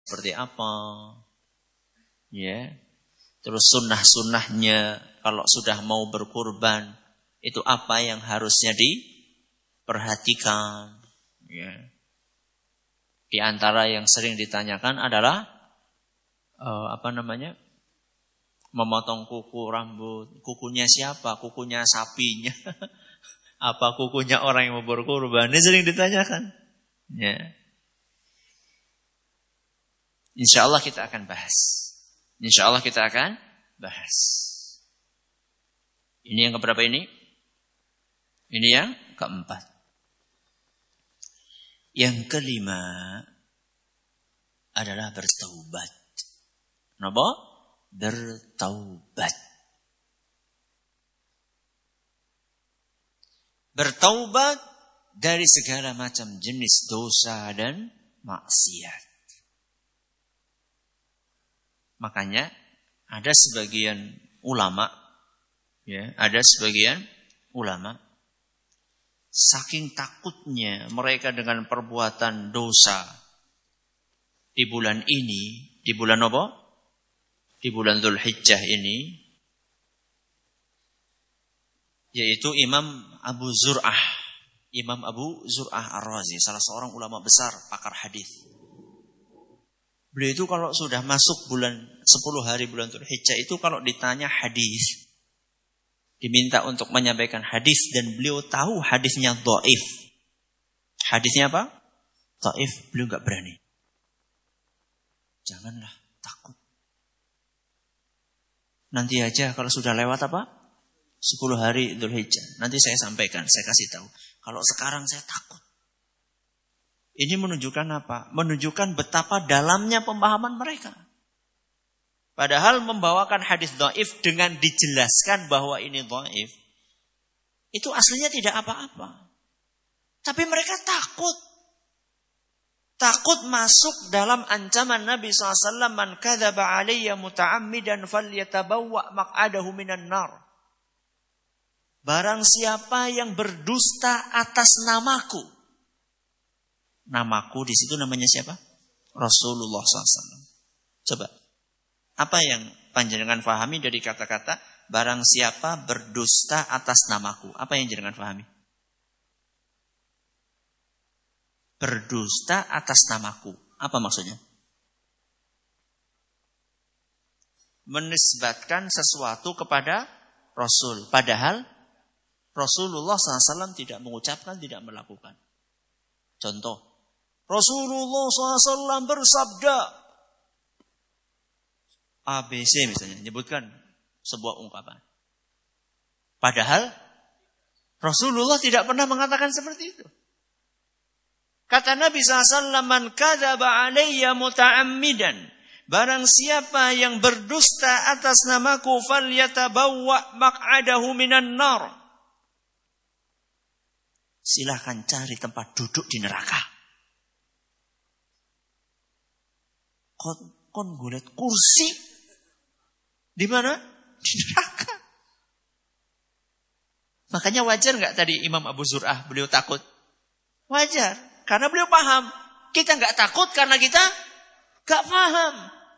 seperti apa. Ya. Terus sunnah-sunnahnya kalau sudah mau berkurban itu apa yang harusnya diperhatikan. Ya. Di antara yang sering ditanyakan adalah memotong kuku rambut. Kukunya siapa? Kukunya sapinya. Apa kukunya orang yang mau berkurban? Ini sering ditanyakan. Ya. Insya Allah kita akan bahas. Insya Allah kita akan bahas. Ini yang keberapa ini? Ini yang keempat. Yang kelima adalah bertaubat. Kenapa? Bertaubat. Bertaubat dari segala macam jenis dosa dan maksiat. Makanya ada sebagian ulama, saking takutnya mereka dengan perbuatan dosa di bulan ini, di bulan apa? Di bulan Dzulhijjah ini, yaitu Imam Abu Zur'ah Ar-Razi, salah seorang ulama besar pakar hadis. Beliau itu kalau sudah masuk 10 hari bulan Dzulhijjah itu kalau ditanya hadis, diminta untuk menyampaikan hadis dan beliau tahu hadisnya dhaif. Hadisnya apa? Dhaif, beliau enggak berani. Janganlah, takut. Nanti aja kalau sudah lewat 10 hari Dzulhijjah, nanti saya sampaikan, saya kasih tahu. Kalau sekarang saya takut. Ini menunjukkan apa? Menunjukkan betapa dalamnya pemahaman mereka. Padahal membawakan hadis dhaif dengan dijelaskan bahwa ini dhaif, itu aslinya tidak apa-apa. Tapi mereka takut. Takut masuk dalam ancaman Nabi SAW, man kadzaba alayya muta'ammidan falyatabawwa maq'adahu minan nar. Barang siapa yang berdusta atas namaku. Namaku di situ namanya siapa? Rasulullah SAW. Coba, apa yang panjenengan fahami dari kata-kata barang siapa berdusta atas namaku? Apa yang jenengan fahami? Berdusta atas namaku. Apa maksudnya? Menisbatkan sesuatu kepada Rasul. Padahal Rasulullah SAW tidak mengucapkan, tidak melakukan. Contoh. Rasulullah SAW bersabda ABC misalnya, menyebutkan sebuah ungkapan. Padahal Rasulullah tidak pernah mengatakan seperti itu. Kata Nabi SAW, man kadzaba alayya muta'ammidan. Barang siapa yang berdusta atas namaku, falyatabawwa maq'adahu minan nar. Silahkan cari tempat duduk di neraka. Kon golet kursi di mana? Di neraka. Makanya wajar nggak tadi Imam Abu Zur'ah beliau takut? Wajar, karena beliau paham. Kita nggak takut karena kita nggak paham.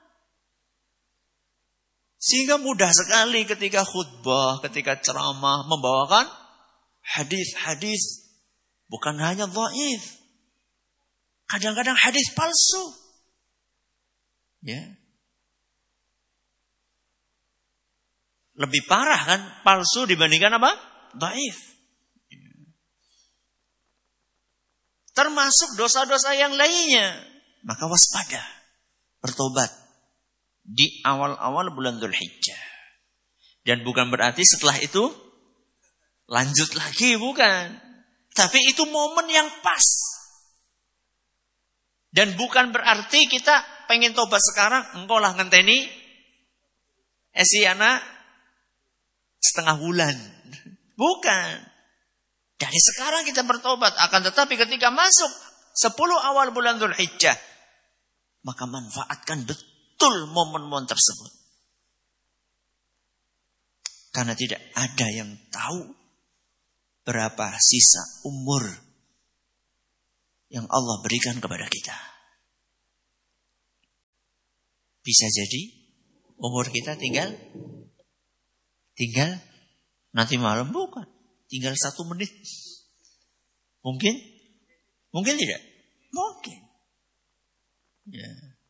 Sehingga mudah sekali ketika khutbah, ketika ceramah membawakan hadis-hadis bukan hanya dhaif. Kadang-kadang hadis palsu. Ya. Lebih parah kan palsu dibandingkan apa? Dhaif. Termasuk dosa-dosa yang lainnya. Maka waspada. Bertobat di awal-awal bulan Dzulhijjah. Dan bukan berarti setelah itu lanjut lagi, bukan. Tapi itu momen yang pas. Dan bukan berarti kita pengen tobat sekarang, engkau lah ngenteni esiana setengah bulan. Bukan. Dari sekarang kita bertobat. Akan tetapi ketika masuk 10 awal bulan Dzulhijjah, maka manfaatkan betul momen-momen tersebut. Karena tidak ada yang tahu berapa sisa umur yang Allah berikan kepada kita. Bisa jadi umur kita tinggal nanti malam, bukan. Tinggal 1 menit. Mungkin? Mungkin tidak? Mungkin. Ya.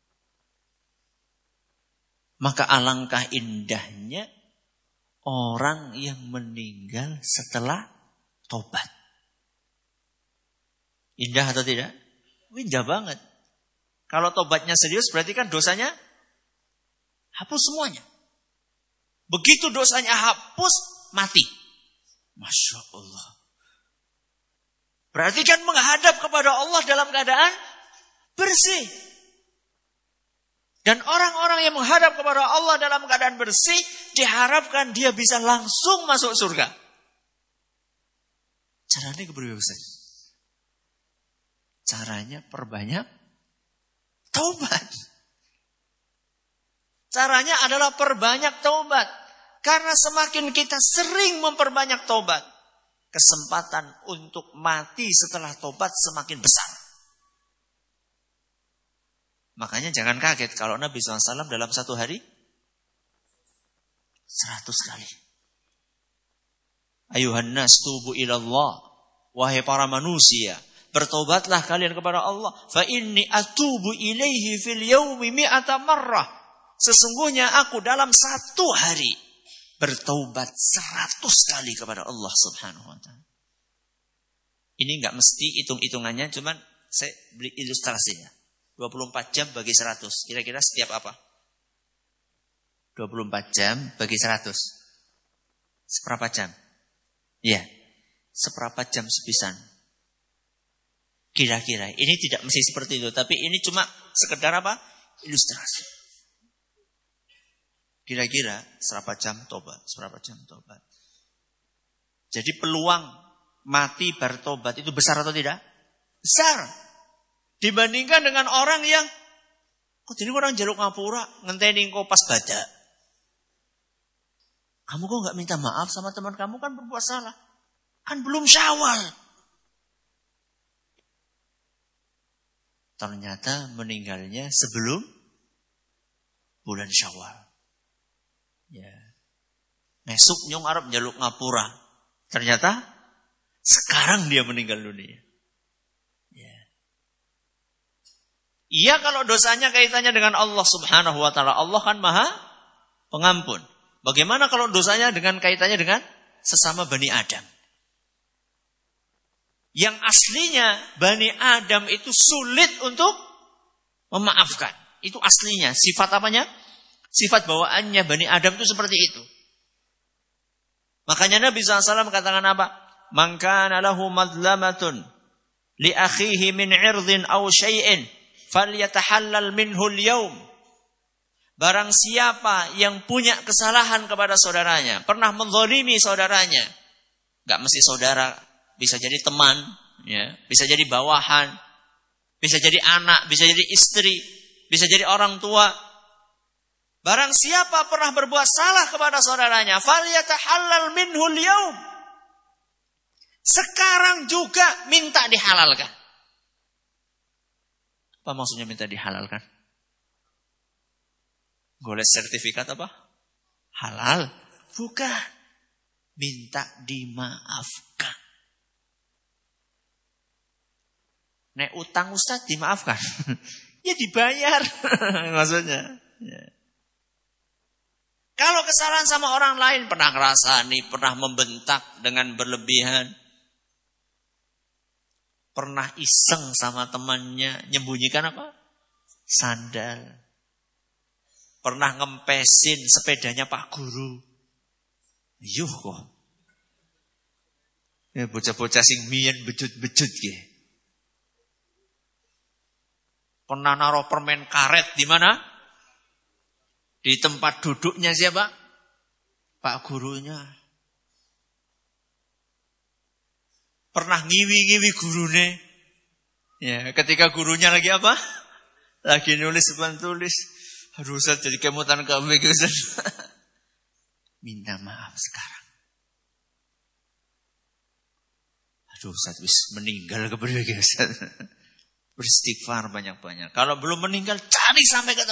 Maka alangkah indahnya orang yang meninggal setelah tobat. Indah atau tidak? Indah banget. Kalau tobatnya serius berarti kan dosanya hapus semuanya. Begitu dosanya hapus, mati. Masya Allah. Berarti kan menghadap kepada Allah dalam keadaan bersih. Dan orang-orang yang menghadap kepada Allah dalam keadaan bersih, diharapkan dia bisa langsung masuk surga. Caranya keberapa besar? Caranya perbanyak taubat. Caranya adalah perbanyak taubat. Karena semakin kita sering memperbanyak taubat, kesempatan untuk mati setelah taubat semakin besar. Makanya jangan kaget kalau Nabi SAW dalam 1 hari 100 kali. Ayuhan nas tubu ilallah. Wahai para manusia, bertobatlah kalian kepada Allah. Fa inni atubu ilaihi fil yaumi mi'ata marrah. Sesungguhnya aku dalam 1 hari bertaubat 100 kali kepada Allah Subhanahu wa ta'ala. Ini enggak mesti hitung-hitungannya, cuman saya beri ilustrasinya. 24 jam bagi 100. Kira-kira setiap apa? 24 jam bagi 100. Seberapa jam? Ya, seberapa jam sepisan. Kira-kira. Ini tidak mesti seperti itu. Tapi ini cuma sekedar apa? Ilustrasi. Kira-kira seberapa jam tobat? Seberapa jam tobat? Jadi peluang mati bertobat itu besar atau tidak? Besar. Dibandingkan dengan orang yang kok jadi orang jaluk ngapura, ngenteni engko pas baca. Kamu kok enggak minta maaf sama teman kamu, kan berbuat salah. Kan belum Syawal. Ternyata meninggalnya sebelum bulan Syawal. Ya. Nesuk nyong arep jaluk ngapura. Ternyata sekarang dia meninggal dunia. Iya, kalau dosanya kaitannya dengan Allah Subhanahu wa ta'ala. Allah kan Maha Pengampun. Bagaimana kalau dosanya dengan kaitannya dengan sesama Bani Adam? Yang aslinya Bani Adam itu sulit untuk memaafkan. Itu aslinya. Sifat apanya? Sifat bawaannya Bani Adam itu seperti itu. Makanya Nabi SAW katakan apa? Man kana lahu madlamatun li akhihi min 'irdin aw syai'in falyatahallal minhu al-yawm. Barang siapa yang punya kesalahan kepada saudaranya, pernah menzalimi saudaranya, enggak mesti saudara, bisa jadi teman, ya, bisa jadi bawahan, bisa jadi anak, bisa jadi istri, bisa jadi orang tua. Barang siapa pernah berbuat salah kepada saudaranya, falyatahallal minhu al-yawm. Sekarang juga minta dihalalkan. Apa maksudnya minta dihalalkan? Golek sertifikat apa? Halal? Bukan. Minta dimaafkan. Nek utang Ustaz dimaafkan. Ya dibayar. Maksudnya. Ya. Kalau kesalahan sama orang lain, pernah ngerasani, pernah membentak dengan berlebihan, pernah iseng sama temannya, nyembunyikan apa? Sandal. Pernah ngempesin sepedanya Pak Guru. Yuh kok. Ya bocah-bocah sing miyen bejut-bejut ge. Pernah naruh permen karet di mana? Di tempat duduknya siapa? Pak gurunya. Pernah ngiwi-ngiwi gurune. Ya, ketika gurunya lagi apa? Lagi nulis depan tulis. Aduh Ustaz jadi kemutan kami Ustaz. Minta maaf sekarang. Aduh Ustaz wis meninggal kepriye Ustaz. Beristighfar banyak-banyak. Kalau belum meninggal cari sampai ketemu.